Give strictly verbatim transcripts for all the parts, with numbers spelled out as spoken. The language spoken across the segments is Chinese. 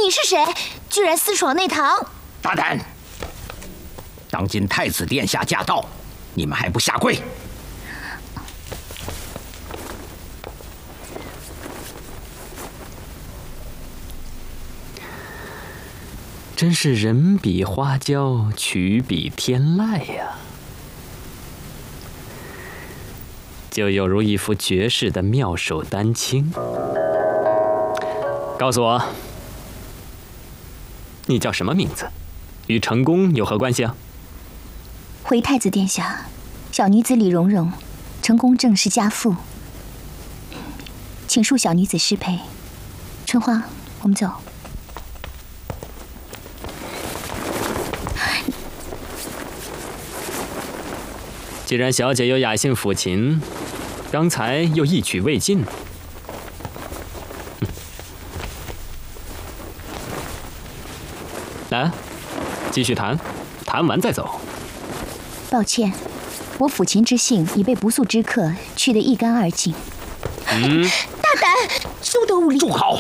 你是谁？居然私闯内堂！ 大胆！当今太子殿下驾到，你们还不下跪？ 真是人比花娇，曲比天籁呀！就犹如一幅绝世的妙手丹青。告诉我，你叫什么名字？与成功有何关系啊？ 回太子殿下，小女子李蓉蓉，成功正是家父，请恕小女子失陪。春花，我们走。 既然小姐有雅兴抚琴，刚才又一曲未尽，来，继续弹，弹完再走。 抱歉，我抚琴之兴已被不速之客去得一干二净。 嗯， 大胆，休得无礼！ 住口！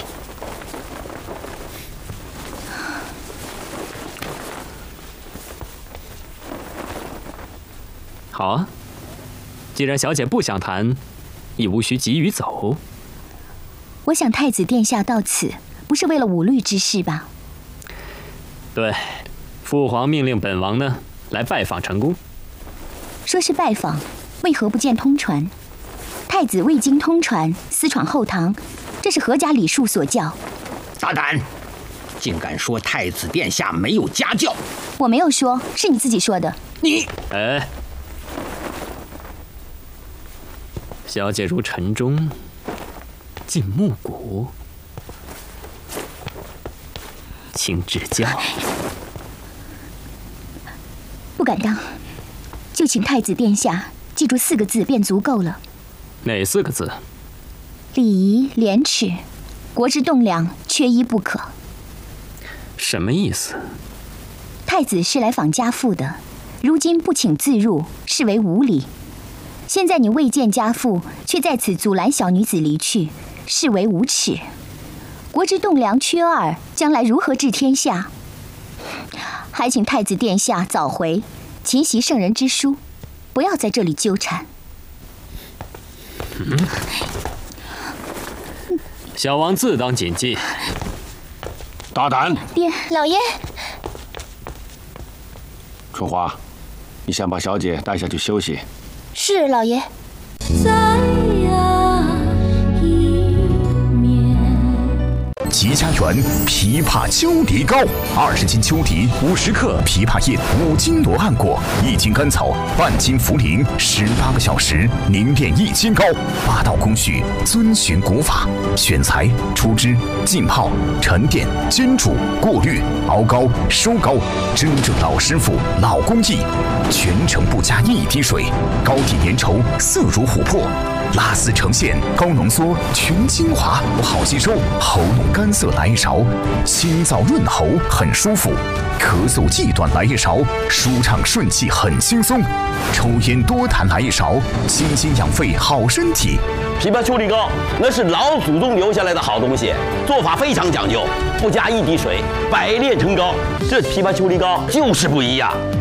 好啊，既然小姐不想弹，亦无需急于走。 我想太子殿下到此，不是为了武律之事吧？ 对，父皇命令本王呢来拜访成功。 说是拜访，为何不见通传？太子未经通传，私闯后堂，这是何家礼数所教？ 大胆！竟敢说太子殿下没有家教！ 我没有说，是你自己说的。 你， 哎，小姐如晨钟，近暮鼓，请指教。 不敢当，就请太子殿下记住四个字便足够了。 哪四个字？ 礼仪廉耻，国之栋梁，缺一不可。 什么意思？ 太子是来访家父的，如今不请自入，视为无礼。现在你未见家父，却在此阻拦小女子离去，视为无耻。国之栋梁缺二，将来如何治天下？还请太子殿下早回，勤习圣人之书，不要在这里纠缠。 嗯，小王自当谨记。 大胆！ 爹，老爷。 春花，你先把小姐带下去休息。 是，老爷。 吉家园枇杷秋梨膏，二十斤秋梨，五十克枇杷叶，五斤罗汉果，一斤甘草，半斤茯苓，十八个小时凝练一斤膏。八道工序遵循古法，选材、出汁、浸泡、沉淀、煎煮、过滤、熬膏、收膏，真正老师傅、老工艺，全程不加一滴水，膏体粘稠，色如琥珀。拉丝呈现，高浓缩，全精华，好吸收，喉咙干涩来一勺，清燥润喉，很舒服。咳嗽忌断来一勺，舒畅顺气，很轻松。抽烟多痰来一勺，清心养肺，好身体。 枇杷秋梨膏那是老祖宗留下来的好东西，做法非常讲究，不加一滴水，百炼成膏。这枇杷秋梨膏就是不一样。